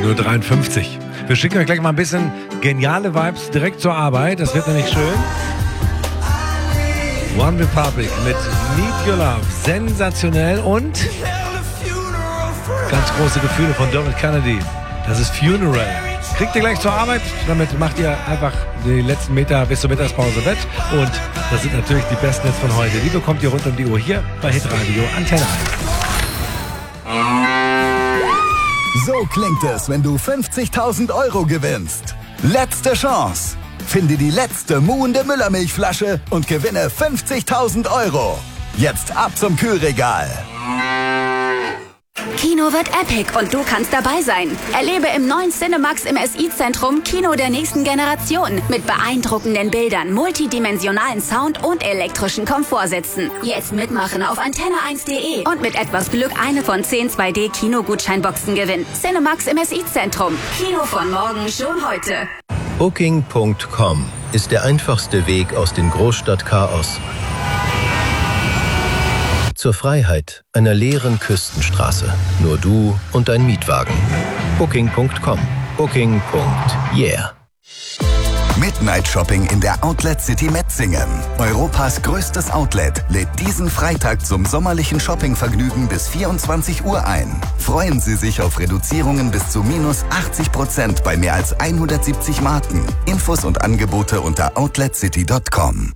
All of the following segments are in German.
10:53 Uhr. Wir schicken euch gleich mal ein bisschen geniale Vibes direkt zur Arbeit. Das wird nämlich schön. One Republic mit Need Your Love. Sensationell und ganz große Gefühle von Dermot Kennedy. Das ist Funeral. Kriegt ihr gleich zur Arbeit. Damit macht ihr einfach die letzten Meter bis zur Mittagspause wett. Und das sind natürlich die besten Hits von heute. Die bekommt ihr rund um die Uhr hier bei Hitradio Antenne 1. So klingt es, wenn du 50.000 € gewinnst. Letzte Chance. Finde die letzte muhende Müllermilchflasche und gewinne 50.000 €. Jetzt ab zum Kühlregal. Kino wird epic und du kannst dabei sein. Erlebe im neuen Cinemax im SI-Zentrum Kino der nächsten Generation mit beeindruckenden Bildern, multidimensionalen Sound und elektrischen Komfortsitzen. Jetzt mitmachen auf antenne1.de und mit etwas Glück eine von 10 2D-Kino-Gutscheinboxen gewinnen. Cinemax im SI-Zentrum. Kino von morgen schon heute. Booking.com ist der einfachste Weg aus dem Großstadtchaos zur Freiheit einer leeren Küstenstraße. Nur du und dein Mietwagen. Booking.com. Booking.yeah. Midnight Shopping in der Outlet City Metzingen. Europas größtes Outlet lädt diesen Freitag zum sommerlichen Shoppingvergnügen bis 24 Uhr ein. Freuen Sie sich auf Reduzierungen bis zu -80% bei mehr als 170 Marken. Infos und Angebote unter outletcity.com.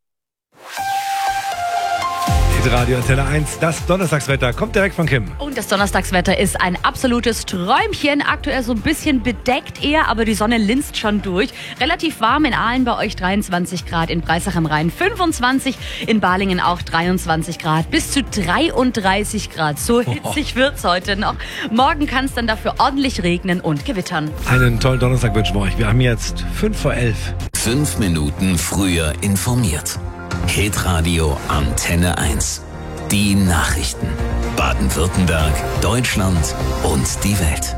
Radio Antenne 1, das Donnerstagswetter kommt direkt von Kim. Und das Donnerstagswetter ist ein absolutes Träumchen. Aktuell so ein bisschen bedeckt eher, aber die Sonne linst schon durch. Relativ warm in Aalen, bei euch 23 Grad, in Breisach am Rhein 25, in Balingen auch 23 Grad, bis zu 33 Grad. So hitzig wird's heute noch. Morgen kann es dann dafür ordentlich regnen und gewittern. Einen tollen Donnerstag wünschen wir euch. Wir haben jetzt 11:05. 5 Minuten früher informiert. Hitradio Antenne 1. Die Nachrichten. Baden-Württemberg, Deutschland und die Welt.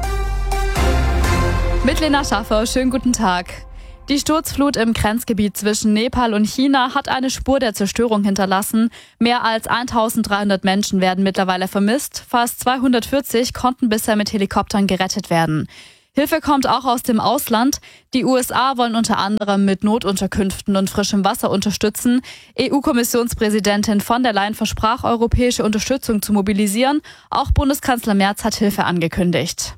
Mit Lena Schaffer, schönen guten Tag. Die Sturzflut im Grenzgebiet zwischen Nepal und China hat eine Spur der Zerstörung hinterlassen. Mehr als 1300 Menschen werden mittlerweile vermisst. Fast 240 konnten bisher mit Helikoptern gerettet werden. Hilfe kommt auch aus dem Ausland. Die USA wollen unter anderem mit Notunterkünften und frischem Wasser unterstützen. EU-Kommissionspräsidentin von der Leyen versprach, europäische Unterstützung zu mobilisieren. Auch Bundeskanzler Merz hat Hilfe angekündigt.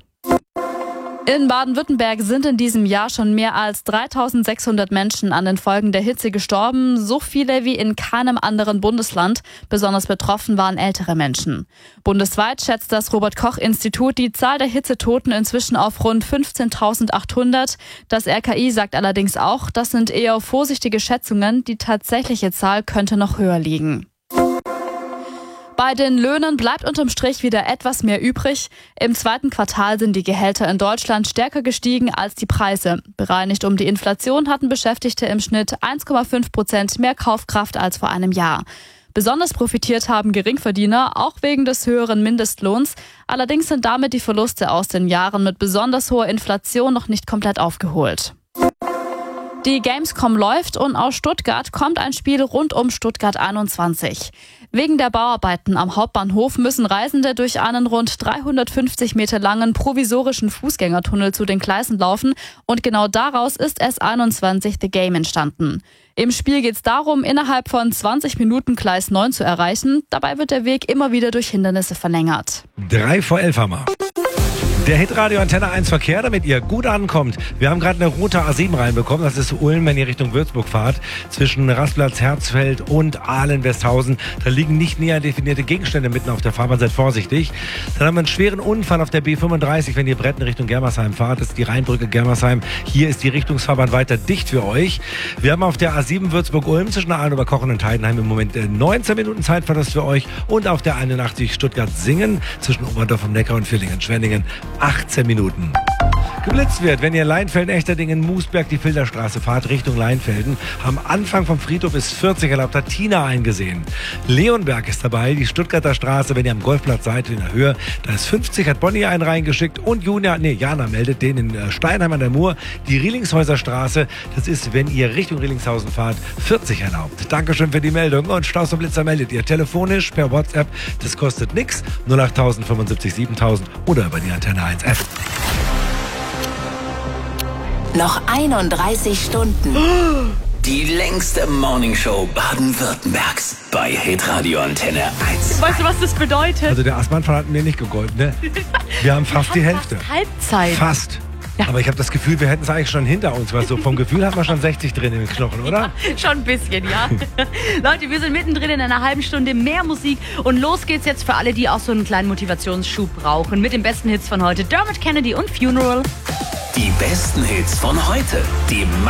In Baden-Württemberg sind in diesem Jahr schon mehr als 3600 Menschen an den Folgen der Hitze gestorben, so viele wie in keinem anderen Bundesland. Besonders betroffen waren ältere Menschen. Bundesweit schätzt das Robert-Koch-Institut die Zahl der Hitzetoten inzwischen auf rund 15.800. Das RKI sagt allerdings auch, das sind eher vorsichtige Schätzungen, die tatsächliche Zahl könnte noch höher liegen. Bei den Löhnen bleibt unterm Strich wieder etwas mehr übrig. Im zweiten Quartal sind die Gehälter in Deutschland stärker gestiegen als die Preise. Bereinigt um die Inflation hatten Beschäftigte im Schnitt 1,5% mehr Kaufkraft als vor einem Jahr. Besonders profitiert haben Geringverdiener, auch wegen des höheren Mindestlohns. Allerdings sind damit die Verluste aus den Jahren mit besonders hoher Inflation noch nicht komplett aufgeholt. Die Gamescom läuft und aus Stuttgart kommt ein Spiel rund um Stuttgart 21. Wegen der Bauarbeiten am Hauptbahnhof müssen Reisende durch einen rund 350 Meter langen provisorischen Fußgängertunnel zu den Gleisen laufen und genau daraus ist S21 The Game entstanden. Im Spiel geht es darum, innerhalb von 20 Minuten Gleis 9 zu erreichen. Dabei wird der Weg immer wieder durch Hindernisse verlängert. 11:03 haben wir. Der Hitradio Antenne 1 Verkehr, damit ihr gut ankommt. Wir haben gerade eine rote A7 reinbekommen. Das ist Ulm, wenn ihr Richtung Würzburg fahrt. Zwischen Rastplatz, Herzfeld und Aalen-Westhausen. Da liegen nicht näher definierte Gegenstände mitten auf der Fahrbahn. Seid vorsichtig. Dann haben wir einen schweren Unfall auf der B35, wenn ihr Bretten Richtung Germersheim fahrt. Das ist die Rheinbrücke Germersheim. Hier ist die Richtungsfahrbahn weiter dicht für euch. Wir haben auf der A7 Würzburg-Ulm zwischen Aalen-Oberkochen und Heidenheim im Moment 19 Minuten Zeitverlust für euch. Und auf der 81 Stuttgart-Singen zwischen Oberdorf am Neckar und Villingen-Schwenningen 18 Minuten. Geblitzt wird, wenn ihr Leinfelden-Echterdingen, Moosberg, die Filderstraße fahrt, Richtung Leinfelden. Am Anfang vom Friedhof ist 40 erlaubt, hat Tina eingesehen. Leonberg ist dabei, die Stuttgarter Straße, wenn ihr am Golfplatz seid, in der Höhe, da ist 50, hat Bonnie einen reingeschickt und Jana meldet den in Steinheim an der Mur. Die Rielingshäuser Straße, das ist, wenn ihr Richtung Rielingshausen fahrt, 40 erlaubt. Dankeschön für die Meldung und Staus und Blitzer meldet ihr telefonisch per WhatsApp, das kostet nix, 08000 75 7000 oder über die Antenne 1 App. Noch 31 Stunden. Die längste Morningshow Baden-Württembergs bei Hitradio Antenne 1. Weißt du, was das bedeutet? Also der Aßmannfall hat mir nicht gegolten, ne? Wir haben fast die Hälfte. Fast Halbzeit. Fast. Ja. Aber ich habe das Gefühl, wir hätten es eigentlich schon hinter uns. Weil so vom Gefühl hat man schon 60 drin im Knochen, oder? Ja, schon ein bisschen, ja. Leute, wir sind mittendrin in einer halben Stunde mehr Musik. Und los geht's jetzt für alle, die auch so einen kleinen Motivationsschub brauchen. Mit den besten Hits von heute. Dermot Kennedy und Funeral. Die besten Hits von heute. Die